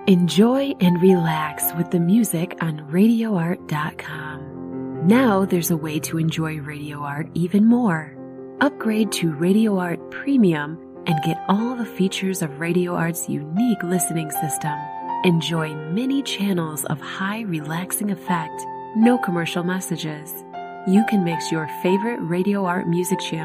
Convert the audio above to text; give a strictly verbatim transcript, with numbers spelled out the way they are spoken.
Enjoy and relax with the music on radio art dot com. Now there's a way to enjoy Radio Art even more. Upgrade to Radio Art Premium and get all the features of Radio Art's unique listening system. Enjoy many channels of high relaxing effect, no commercial messages. You can mix your favorite Radio Art music channel